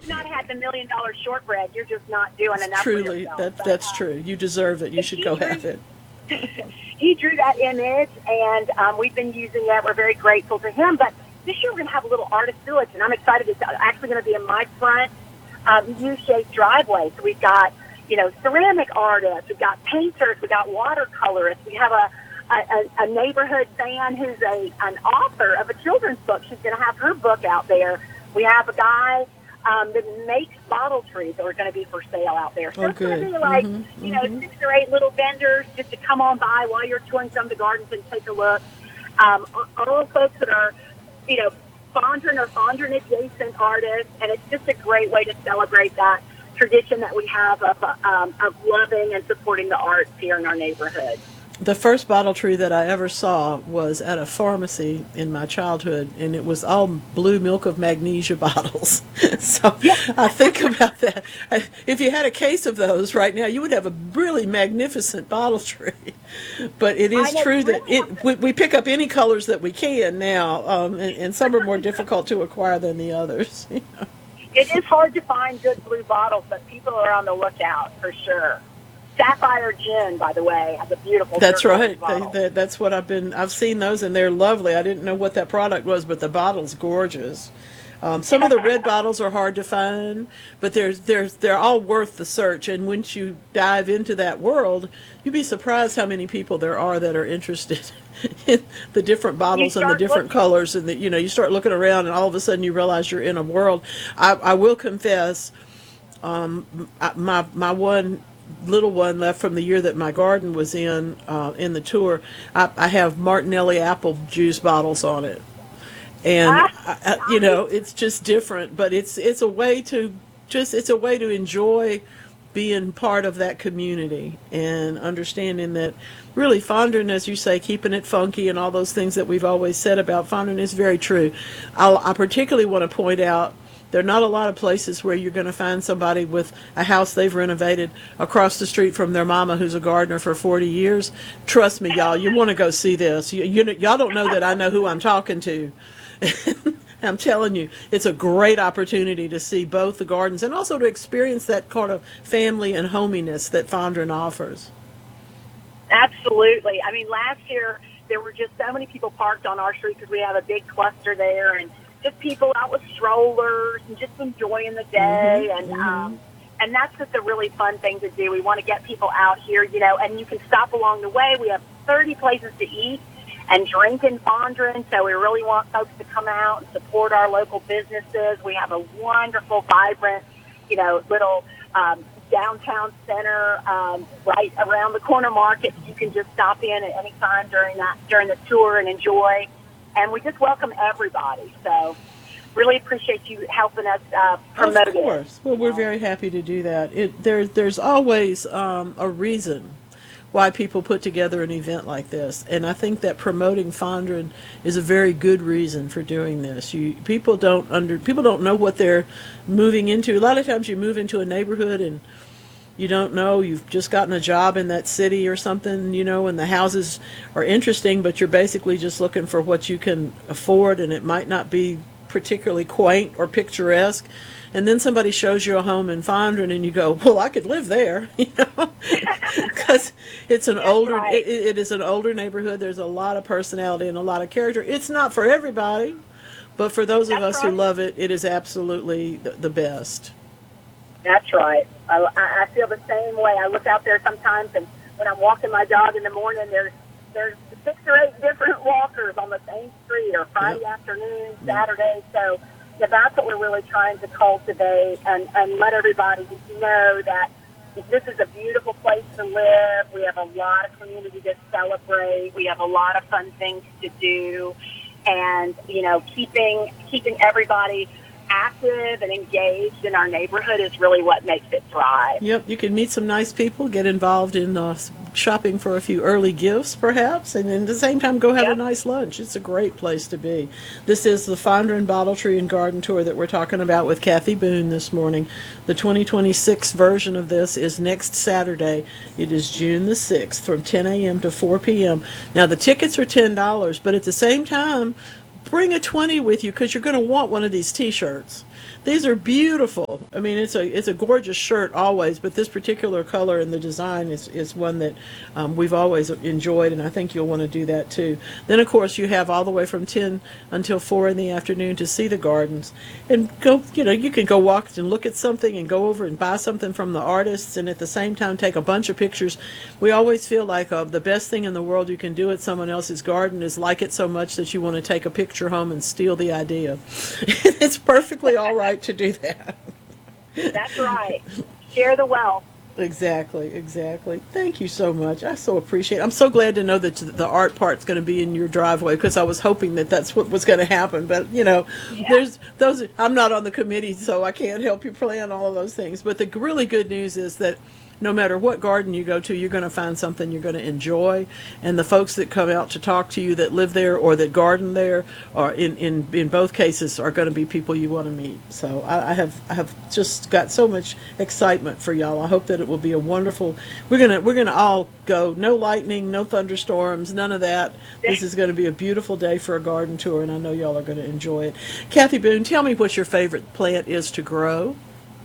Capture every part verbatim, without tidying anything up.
you've not had the million dollar shortbread, you're just not doing enough for Truly, yourself. that But, that's uh, true. You deserve it. You should go have it. he drew that image, and um, we've been using it. We're very grateful to him. But this year we're going to have a little artist village, and I'm excited. It's actually going to be in my front um, U-shaped driveway. So we've got, you know, ceramic artists, we've got painters, we've got watercolorists. We have a a, a neighborhood fan who's a an author of a children's book. She's going to have her book out there. We have a guy um, that makes bottle trees that are going to be for sale out there. So Oh, it's going good. to be like, Mm-hmm, you know, mm-hmm. six or eight little vendors just to come on by while you're touring some of the gardens and take a look. Um, all folks that are, you know, Fondren or Fondren adjacent artists, and it's just a great way to celebrate that tradition that we have of, um, of loving and supporting the arts here in our neighborhood. The first bottle tree that I ever saw was at a pharmacy in my childhood, and it was all blue milk of magnesia bottles. So I think about that. If you had a case of those right now, you would have a really magnificent bottle tree. But it is I know, true that really it we, we pick up any colors that we can now, um, and, and some are more difficult to acquire than the others. It is hard to find good blue bottles, but people are on the lookout for sure. Sapphire Gin, by the way, has a beautiful. That's right. Bottle. They, they, that's what I've been. I've seen those, and they're lovely. I didn't know what that product was, but the bottle's gorgeous. Um, some of the red bottles are hard to find, but there's there's they're all worth the search. And once you dive into that world, you'd be surprised how many people there are that are interested in the different bottles and the different looking. colors. And that, you know, you start looking around, and all of a sudden you realize you're in a world. I, I will confess, um, my my one. little one left from the year that my garden was in uh, in the tour. I, I have Martinelli apple juice bottles on it, and Ah, I, I, you know it's just different. But it's it's a way to just it's a way to enjoy being part of that community and understanding that really Fondren, as you say, keeping it funky and all those things that we've always said about Fondren is very true. I'll, I particularly want to point out. There are not a lot of places where you're going to find somebody with a house they've renovated across the street from their mama who's a gardener for forty years. Trust me, y'all, you want to go see this. You, you, y'all don't know that I know who I'm talking to. I'm telling you, it's a great opportunity to see both the gardens and also to experience that kind of family and hominess that Fondren offers. absolutely. I mean, last year there were just so many people parked on our street because we have a big cluster there, and just people out with strollers and just enjoying the day. Mm-hmm, and mm-hmm. um, and that's just a really fun thing to do. We want to get people out here, you know, and you can stop along the way. We have thirty places to eat and drink in Fondren, so we really want folks to come out and support our local businesses. We have a wonderful, vibrant, you know, little um, downtown center um, right around the corner market. You can just stop in at any time during that during the tour and enjoy. And we just welcome everybody. So really appreciate you helping us uh, promote it. Of course. Well, we're very happy to do that. It, there, there's always um, a reason why people put together an event like this. And I think that promoting Fondren is a very good reason for doing this. You people don't under people don't know what they're moving into. A lot of times you move into a neighborhood and you don't know, you've just gotten a job in that city or something, you know, and the houses are interesting, but you're basically just looking for what you can afford, and it might not be particularly quaint or picturesque. And then somebody shows you a home in Fondren, and you go, well, I could live there, you know, because it's an That's older, right. it, it is an older neighborhood. There's a lot of personality and a lot of character. It's not for everybody, but for those of That's us who right. love it, it is absolutely the, the best. That's right. I, I feel the same way. I look out there sometimes, and when I'm walking my dog in the morning, there's there's six or eight different walkers on the same street, or Friday Yep. afternoon, Saturday. So yeah, that's what we're really trying to cultivate and, and let everybody know that this is a beautiful place to live. We have a lot of community to celebrate. We have a lot of fun things to do, and you know, keeping keeping everybody active and engaged in our neighborhood is really what makes it thrive. Yep, you can meet some nice people, get involved in uh, shopping for a few early gifts, perhaps, and at the same time go have Yep. a nice lunch. It's a great place to be. This is the Fondren Bottle Tree and Garden Tour that we're talking about with Kathy Boone this morning. The twenty twenty-six version of this is next Saturday. It is June the sixth from ten a.m. to four p.m. Now, the tickets are ten dollars, but at the same time, bring a twenty with you because you're going to want one of these T-shirts. These are beautiful. I mean, it's a it's a gorgeous shirt always, but this particular color and the design is, is one that um, we've always enjoyed, and I think you'll want to do that too. Then, of course, you have all the way from ten until four in the afternoon to see the gardens, and go. You know, you can go walk and look at something, and go over and buy something from the artists, and at the same time take a bunch of pictures. We always feel like uh, the best thing in the world you can do at someone else's garden is like it so much that you want to take a picture home and steal the idea. It's perfectly all right to do that. That's right. Share the wealth. Exactly, exactly. Thank you so much. I so appreciate it. I'm so glad to know that the art part's going to be in your driveway, because I was hoping that that's what was going to happen. But, you know, Yeah. there's those. I'm not on the committee, so I can't help you plan all of those things. But the really good news is that no matter what garden you go to, you're going to find something you're going to enjoy. And the folks that come out to talk to you that live there or that garden there, or in, in, in both cases, are going to be people you want to meet. So I, I have I have just got so much excitement for y'all. I hope that it will be a wonderful. We're gonna we're gonna all go. No lightning, no thunderstorms, none of that. This is going to be a beautiful day for a garden tour, and I know y'all are going to enjoy it. Kathy Boone, tell me what your favorite plant is to grow.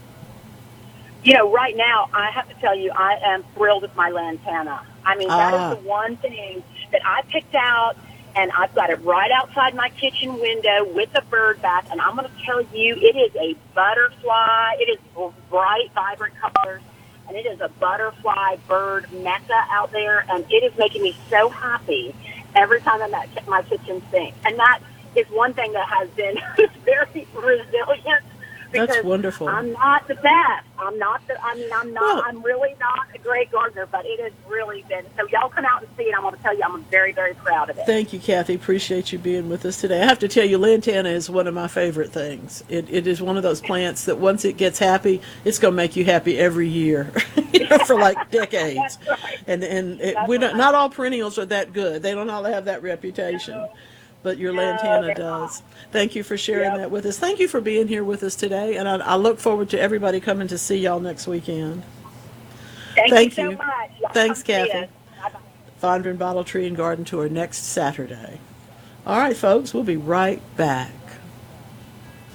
You know, right now, I have to tell you, I am thrilled with my lantana. I mean, that Ah. is the one thing that I picked out, and I've got it right outside my kitchen window with a bird bath, and I'm going to tell you, it is a butterfly. It is bright, vibrant colors, and it is a butterfly bird mecca out there, and it is making me so happy every time I'm at my kitchen sink. And that is one thing that has been very resilient. That's Because wonderful. I'm not the best. I'm not the. I mean, I'm not. Well- I'm really not a great gardener, but it has really been. So y'all come out and see it. I'm going to tell you, I'm very, very proud of it. Thank you, Kathy. Appreciate you being with us today. I have to tell you, lantana is one of my favorite things. It, it is one of those plants that once it gets happy, it's going to make you happy every year, you know, for like decades. That's right. And and it, That's we don't, right. not all perennials are that good. They don't all have that reputation. But your No, lantana they're does. Thank you for sharing Yep. that with us. Thank you for being here with us today. And I, I look forward to everybody coming to see y'all next weekend. Thank, Thank you so you. much. Y'all Thanks, come see Kathy. us. Bye-bye. Fondren Bottle Tree and Garden Tour next Saturday. All right, folks, we'll be right back.